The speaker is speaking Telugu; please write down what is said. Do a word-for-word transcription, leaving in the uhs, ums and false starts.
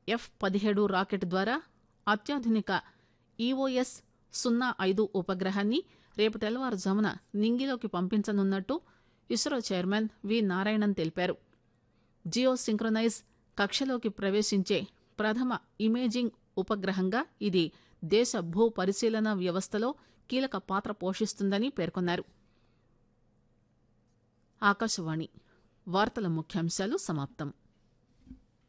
ఎఫ్ పదిహేడు రాకెట్ ద్వారా అత్యాధునిక ఈఓఎస్ సున్నా ఐదు ఉపగ్రహాన్ని రేపు తెల్లవారుజామున నింగిలోకి పంపించనున్నట్టు ఇస్రో చైర్మన్ వి నారాయణన్ తెలిపారు. జియో సింక్రొనైజ్ కక్షలోకి ప్రవేశించే ప్రథమ ఇమేజింగ్ ఉపగ్రహంగా ఇది దేశ భూ పరిశీలన వ్యవస్థలో కీలక పాత్ర పోషిస్తుందని పేర్కొన్నారు. ఆకాశవాణి వార్తల ముఖ్యాంశాలు సమాప్తం.